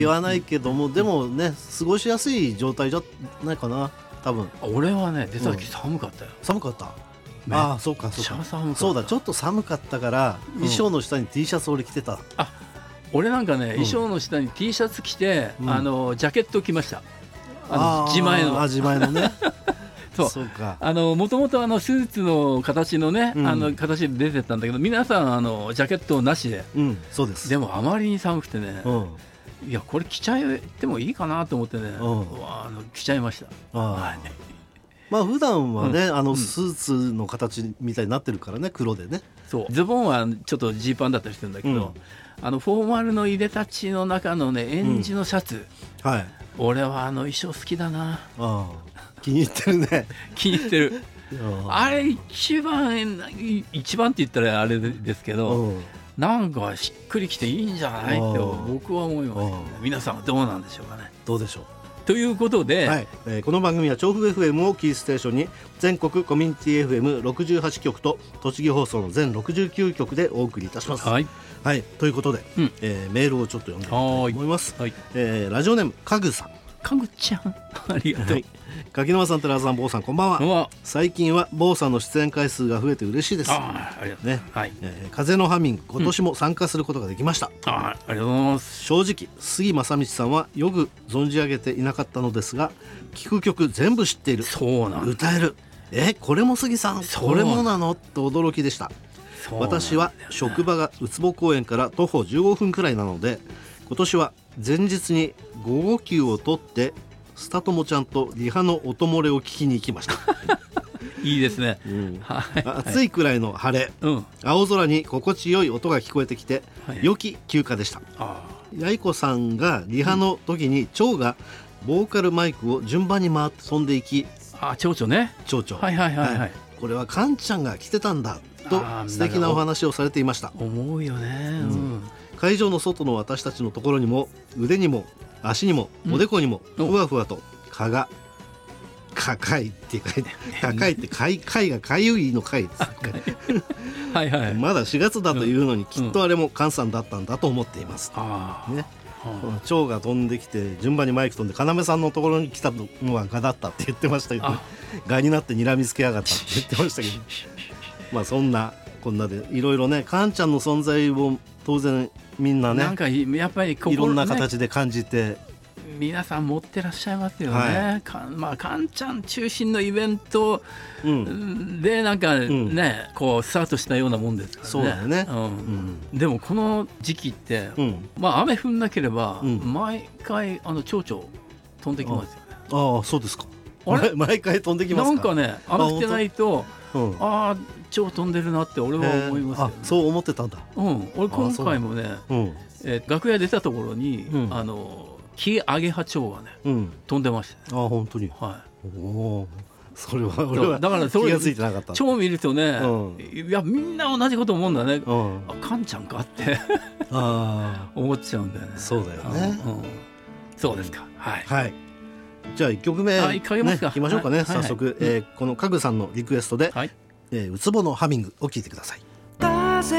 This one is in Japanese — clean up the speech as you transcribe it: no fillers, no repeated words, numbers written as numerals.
言わないけども、でもね過ごしやすい状態じゃないかな多分。 俺はね出た時寒かったよ、 寒かった、 めああそうかそうか、 めっちゃ寒かった。 そうだちょっと寒かったから、衣装の下に T シャツ俺着てた。 俺なんかね、衣装の下に T シャツ着て、ジャケット着ました。自前の自前のねそうか、 もともとスーツの形のね、形で出てたんだけど、皆さんジャケットなしで、 そうです。 でもあまりに寒くてね、いやこれ着ちゃってもいいかなと思ってね、着ちゃいました。 まあ普段はね、スーツの形みたいになってるからね、黒でね。 そうズボンはちょっとジーパンだったりするんだけど、フォーマルのいでたちの中のねエンジのシャツ、俺は衣装好きだな。 気に入ってるね気に入ってるあれ一番って言ったらあれですけど、なんかしっくりきていいんじゃないって僕は思います、皆さんはどうなんでしょうかね。 どうでしょうということで、 この番組は調布 FM をキーステーションに全国コミュニティ FM68 局と栃木放送の全69局でお送りいたします。ということで、メールをちょっと読んでみたいと思います。ラジオネームかぐさん。 かぐちゃんありがとう。 柿沼さん、寺田さん、坊さん、こんばんは。最近は坊さんの出演回数が増えて嬉しいです。風のハミング、今年も参加することができました。 ありがとうございます。 正直杉正道さんはよく存じ上げていなかったのですが、聴く曲全部知っている、歌える、これも杉さん、これもなのと驚きでした。私は職場がうつぼ公園から徒歩15分くらいなので、今年は前日に午後休を取ってスタトモちゃんとリハの音漏れを聞きに行きましたいいですね、 暑いくらいの晴れ、青空に心地よい音が聞こえてきて、良き休暇でした。八重子さんがリハの時に蝶がボーカルマイクを順番に回って飛んでいき、 蝶々ね、 これはカンちゃんが来てたんだと素敵なお話をされていました。 思うよね、 会場の外の私たちのところにも腕にも足にもおでこにもふわふわと蚊がかかいって書いて、かかいって貝がかゆいの貝ですまだ4月だというのに、きっとあれもカンさんだったんだと思っています。蝶が飛んできて順番にマイク飛んで、要さんのところに来たのはガだったって言ってましたけど、ガになって睨みつけやがったって言ってましたけどまあそんなこんなでいろいろね、カンちゃんの存在を当然みんなね、 なんかやっぱりいろんな形で感じて、 皆さん持ってらっしゃいますよね。カンちゃん中心のイベントでなんかね、こうスタートしたようなもんですからね。 そうだよね。 でもこの時期って、雨降んなければ毎回蝶々飛んできますよね。 そうですか。毎回飛んできますか。 なんかね、雨降ってないと蝶飛んでるなって俺は思いますよね。 そう思ってたんだ。 俺今回もね、楽屋出たところにキアゲハチョウがね飛んでました。 本当に。それは俺はだから気がついてなかった。 チョウ見るとね、いやみんな同じこと思うんだね。カンちゃんかって思っちゃうんだよね。 そうだよね。 そうですか。 じゃあ1曲目いきましょうかね。早速このかぐさんのリクエストでうつぼのハミングを聴いてください。